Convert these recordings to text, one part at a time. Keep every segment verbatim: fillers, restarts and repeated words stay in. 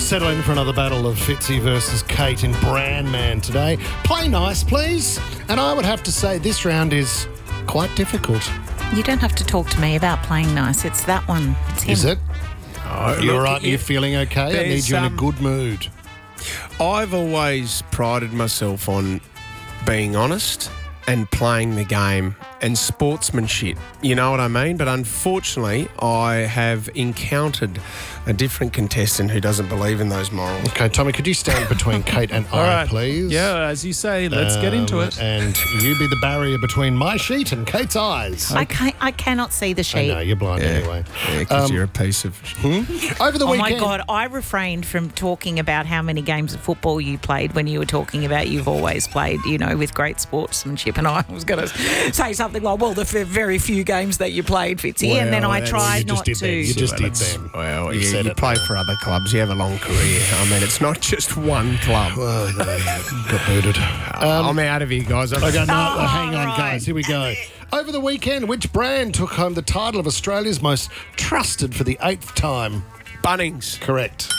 settling for another battle of Fitzy versus Kate in Brandman today. Play nice, please. And I would have to say this round is quite difficult. You don't have to talk to me about playing nice. It's that one. It's him. Is it? Oh, You're look, right. it- You're feeling okay? I need there's, you in a um, good mood. I've always prided myself on being honest and playing the game and sportsmanship. You know what I mean? But unfortunately, I have encountered a different contestant who doesn't believe in those morals. Okay, Tommy, could you stand between Kate and I, please? Yeah, as you say, let's get into Um, it. And you be the barrier between my sheet and Kate's eyes. I can't. I cannot see the I sheet. know, you're blind anyway. Yeah, because Um, you're a piece of... Over the Oh weekend... my God! I refrained from talking about how many games of football you played when you were talking about you've always played, you know, with great sportsmanship. And I was going to say something like, "Well, the f- very few games that you played, Fitzy," and then Well, I that's- tried you just not did to. that. You just did them. Well, You've you, said you it play now. for other clubs. You have a long career. I mean, it's not just one club. Oh, no, got booted. I'm out of here, guys. I'm Okay, no, Oh, hang on, right. guys. Here we go. Over the weekend, which brand took home the title of Australia's most trusted for the eighth time? Bunnings. Correct.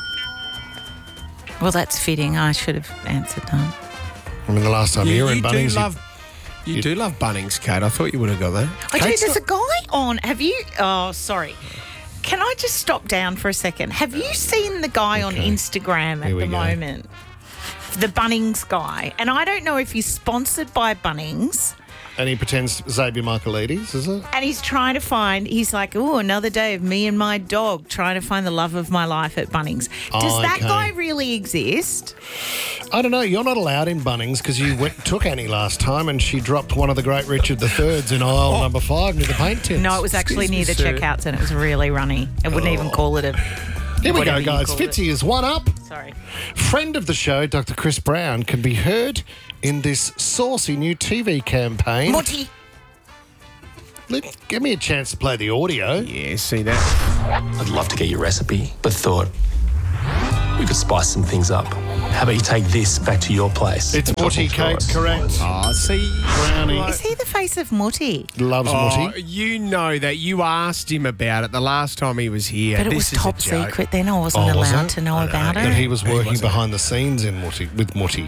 Well, that's fitting. I should have answered that. I mean, the last time you, You, were in you do Bunnings, you- love... You do love Bunnings, Kate. I thought you would have got that. I do. Kate's There's a guy on. Have you? Oh, sorry. Can I just stop down for a second? Have you seen the guy on Okay. Instagram at Here we the go. moment? The Bunnings guy. And I don't know if he's sponsored by Bunnings. and he pretends Xavier Michaelides, is it? And he's trying to find, he's like, oh, another day of me and my dog trying to find the love of my life at Bunnings. Does Oh, that okay. guy really exist? I don't know. You're not allowed in Bunnings because you went, took Annie last time and she dropped one of the great Richard the Thirds in aisle number five near the paint tins. No, it was actually Excuse near me, the sir. checkouts and it was really runny. I wouldn't even call it a... Here we go, whatever you guys. called it. Fitzy is one up. Sorry. Friend of the show, Doctor Chris Brown, can be heard in this saucy new T V campaign. Morty. Let- Give me a chance to play the audio. Yeah, see that? I'd love to get your recipe, but thought we could spice some things up. How about you take this back to your place? It's and talk Morty, all through Kate, us? correct. Oh, see... Brownie Is he the face of Morty? loves Oh, Morty. you know that. You asked him about it the last time he was here. But it This was is a top joke. secret then. I wasn't Oh, was allowed it? to know I about That it. he was working wasn't. behind the scenes in Morty with Morty.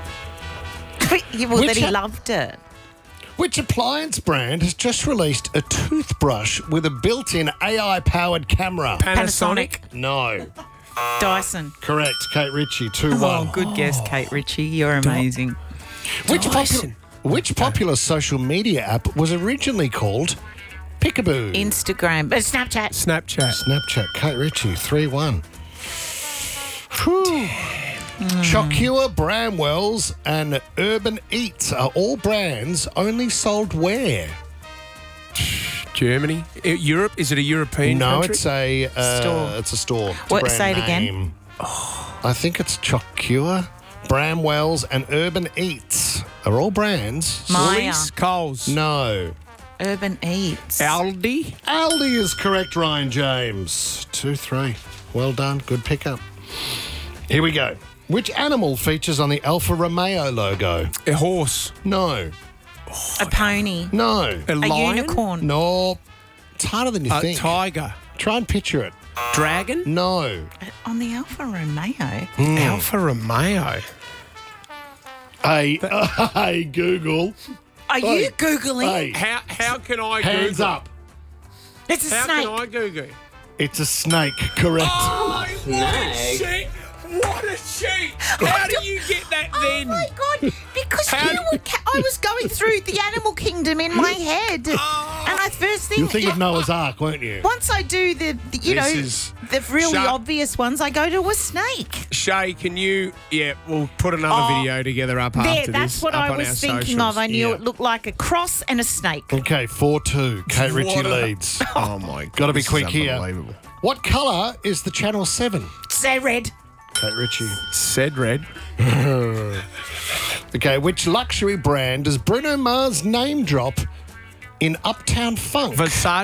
Yeah, well, Which that he ha- loved it. Which appliance brand has just released a toothbrush with a built-in A I-powered camera? Panasonic. No. Dyson. Correct. Kate Ritchie, two one. Oh, good guess, Kate Ritchie. You're amazing. Which, popu- Dyson. which popular social media app was originally called Pickaboo? Instagram. Uh, Snapchat. Snapchat. Snapchat. Kate Ritchie, three one. Whew. Chocua, Bramwells, and Urban Eats are all brands only sold where? Germany. Uh, Europe. Is it a European No, country? it's a uh, Store. It's a store. It's a What- brand say it again. name. I think it's Chocua, Bramwells, and Urban Eats are all brands. Maya. Woolies, Coles. No. Urban Eats. Aldi. Aldi is correct, Ryan James. Two, three. Well done. Good pickup. Here we go. Which animal features on the Alfa Romeo logo? A horse. No. A pony. No. A, A lion. unicorn. No. It's harder than you A think. tiger. Try and picture it. Dragon. No. On the Alfa Romeo. Alfa Romeo. Hey, hey, Google. Are Hey. you Googling? Hey, How how can I hands Google? up. It's a How snake. can I Google? It's a snake, correct. Oh, what a cheat! What a cheat! How do you get that Oh then? my God! Because How- you were, ca- I was going through the animal kingdom in my head, and I first thing You'll think of Noah's Ark, won't you? once I do the, the you This know, is- the really Shut- obvious ones, I go to a snake. Shay, can you? Yeah, we'll put another Oh, video together up There, after that's this. what up I on was our thinking socials. of. I knew Yeah. it looked like a cross and a snake. Okay, four two. Kate Ritchie What a- leads. Oh my god! Got to be this is quick here. unbelievable. What colour is the Channel seven? Say red. Kate Ritchie. Said red. Okay, which luxury brand does Bruno Mars name drop in Uptown Funk? Versace.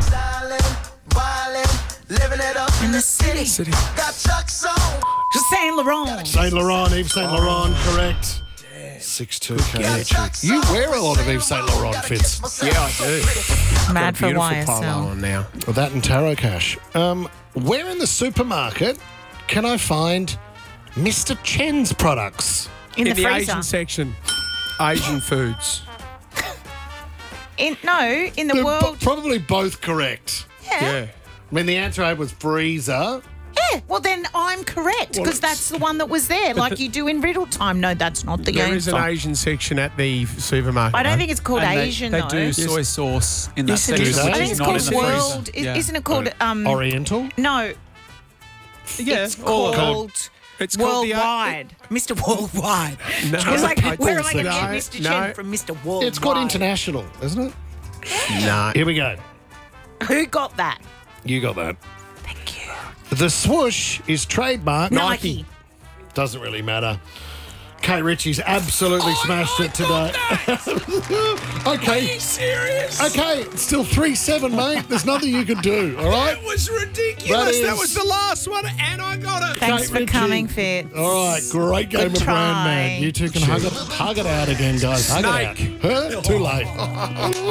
In the city. City. Saint Laurent. Saint Laurent, Yves Saint Laurent, correct. six two, Kate Ritchie. You wear a lot of Yves Saint Laurent, Fitz. Yeah, I do. Mad for Beautiful Y S polo L. on now. Well, that and Tarot Cash. Um, where in the supermarket can I find Mister Chen's products? In, In the, the freezer. Asian section. Asian foods. In, no, in the They're bo- world. probably both correct. yeah. Yeah. I mean, the answer I was freezer. Yeah, well then I'm correct Well, because it's- that's the one that was there, like you do in Riddle Time. No, that's not the There is an answer. Asian section at the supermarket. I don't though. think it's called And they- Asian they, though. do soy sauce in that Yes, it section, is. Do which they? I I think is it's not called in the World. freezer. Is, Yeah. Isn't it called um? Oriental? No, Yeah, it's all of them. called It's called the- Worldwide. Mister Worldwide. No, It's like, I where am thought I going to so. get No, Mister no. Chen from Mister Worldwide? It's called international, isn't it? No. Here we go. Who got that? You got that. Thank you. The swoosh is trademark. Nike. Doesn't really matter. Kate Ritchie's absolutely smashed it today. Okay. serious? Okay, it's still three seven, mate. There's nothing you can do, all right? That was ridiculous. That That, is- was the last one, and I got it. Thanks Kate for Ritchie. coming, Fitz. All right, great game Good of Brand try. Man. You two can hug it, hug it out again, guys. Hug Snake. it out. Huh? Too late.